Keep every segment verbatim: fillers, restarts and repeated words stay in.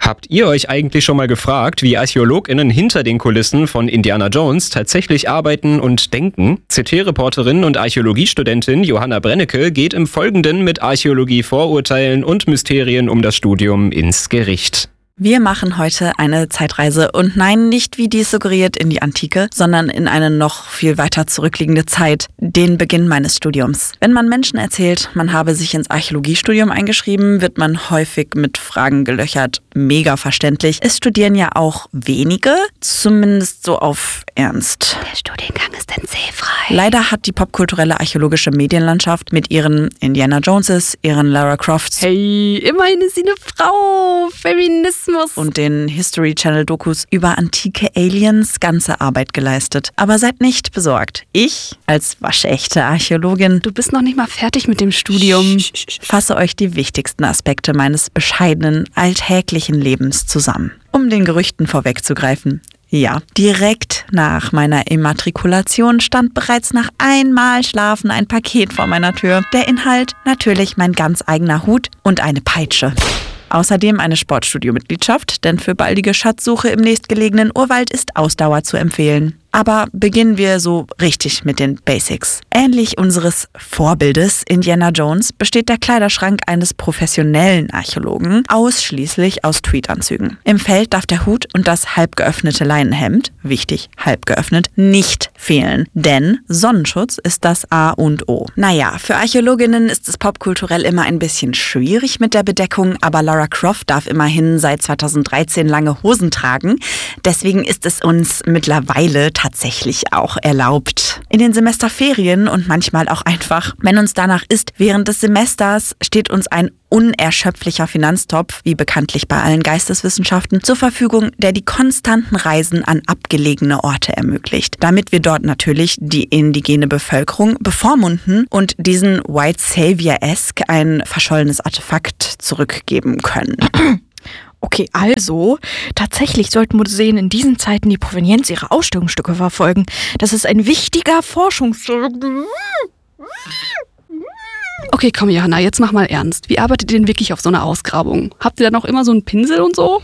Habt ihr euch eigentlich schon mal gefragt, wie ArchäologInnen hinter den Kulissen von Indiana Jones tatsächlich arbeiten und denken? C T-Reporterin und Archäologiestudentin Johanna Brennecke geht im Folgenden mit Archäologie-Vorurteilen und Mysterien um das Studium ins Gericht. Wir machen heute eine Zeitreise und nein, nicht wie dies suggeriert in die Antike, sondern in eine noch viel weiter zurückliegende Zeit, den Beginn meines Studiums. Wenn man Menschen erzählt, man habe sich ins Archäologiestudium eingeschrieben, wird man häufig mit Fragen gelöchert. Mega verständlich. Es studieren ja auch wenige, zumindest so auf Ernst. Der Studiengang ist entseefrei. Leider hat die popkulturelle archäologische Medienlandschaft mit ihren Indiana Joneses, ihren Lara Crofts, Hey, immerhin ist sie eine Frau. Feminismus. und den History Channel Dokus über antike Aliens ganze Arbeit geleistet. Aber seid nicht besorgt. Ich, als waschechte Archäologin, Du bist noch nicht mal fertig mit dem Studium. fasse euch die wichtigsten Aspekte meines bescheidenen, alltäglichen Lebens zusammen. Um den Gerüchten vorwegzugreifen. Ja, direkt nach meiner Immatrikulation stand bereits nach einmal Schlafen ein Paket vor meiner Tür. Der Inhalt natürlich mein ganz eigener Hut und eine Peitsche. Außerdem eine Sportstudio-Mitgliedschaft, denn für baldige Schatzsuche im nächstgelegenen Urwald ist Ausdauer zu empfehlen. Aber beginnen wir so richtig mit den Basics. Ähnlich unseres Vorbildes Indiana Jones besteht der Kleiderschrank eines professionellen Archäologen ausschließlich aus Tweedanzügen. Im Feld darf der Hut und das halb geöffnete Leinenhemd, wichtig, halb geöffnet, nicht fehlen. Denn Sonnenschutz ist das A und O. Naja, für Archäologinnen ist es popkulturell immer ein bisschen schwierig mit der Bedeckung, aber Lara Croft darf immerhin seit zweitausenddreizehn lange Hosen tragen. Deswegen ist es uns mittlerweile tatsächlich auch erlaubt. In den Semesterferien und manchmal auch einfach, wenn uns danach ist, während des Semesters steht uns ein unerschöpflicher Finanztopf, wie bekanntlich bei allen Geisteswissenschaften, zur Verfügung, der die konstanten Reisen an abgelegene Orte ermöglicht, damit wir dort natürlich die indigene Bevölkerung bevormunden und diesen White Savior-esque ein verschollenes Artefakt zurückgeben können. Okay, also, tatsächlich sollten Museen in diesen Zeiten die Provenienz ihrer Ausstellungsstücke verfolgen. Das ist ein wichtiger Forschungs... Okay, komm Johanna, jetzt mach mal ernst. Wie arbeitet ihr denn wirklich auf so einer Ausgrabung? Habt ihr da noch immer so einen Pinsel und so?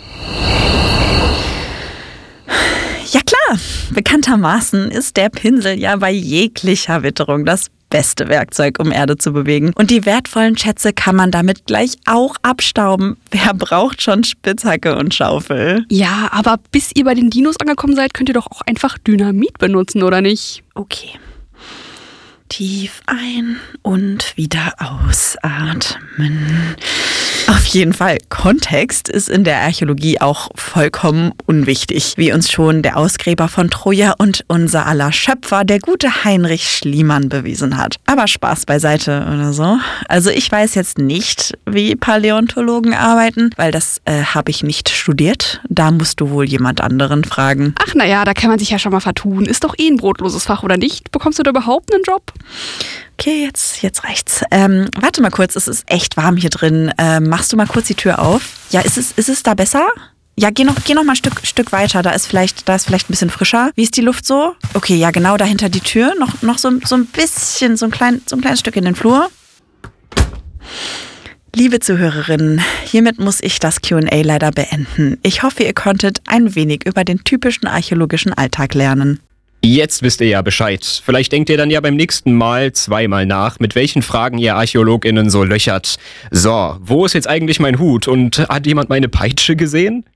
Ja klar, bekanntermaßen ist der Pinsel ja bei jeglicher Witterung das beste Werkzeug, um Erde zu bewegen. Und die wertvollen Schätze kann man damit gleich auch abstauben. Wer braucht schon Spitzhacke und Schaufel? Ja, aber bis ihr bei den Dinos angekommen seid, könnt ihr doch auch einfach Dynamit benutzen, oder nicht? Okay. Tief ein und wieder ausatmen. Auf jeden Fall, Kontext ist in der Archäologie auch vollkommen unwichtig, wie uns schon der Ausgräber von Troja und unser aller Schöpfer, der gute Heinrich Schliemann, bewiesen hat. Aber Spaß beiseite oder so. Also ich weiß jetzt nicht, wie Paläontologen arbeiten, weil das äh, habe ich nicht studiert. Da musst du wohl jemand anderen fragen. Ach naja, da kann man sich ja schon mal vertun. Ist doch eh ein brotloses Fach, oder nicht? Bekommst du da überhaupt einen Job? Okay, jetzt, jetzt reicht's. Ähm, warte mal kurz, es ist echt warm hier drin. Ähm, machst du mal kurz die Tür auf? Ja, ist es, ist es da besser? Ja, geh noch, geh noch mal ein Stück, Stück weiter. Da ist vielleicht, da ist vielleicht ein bisschen frischer. Wie ist die Luft so? Okay, ja, genau dahinter die Tür. Noch, noch so, so ein bisschen, so ein, klein, so ein kleines Stück in den Flur. Liebe Zuhörerinnen, hiermit muss ich das Q und A leider beenden. Ich hoffe, ihr konntet ein wenig über den typischen archäologischen Alltag lernen. Jetzt wisst ihr ja Bescheid. Vielleicht denkt ihr dann ja beim nächsten Mal zweimal nach, mit welchen Fragen ihr ArchäologInnen so löchert. So, wo ist jetzt eigentlich mein Hut und hat jemand meine Peitsche gesehen?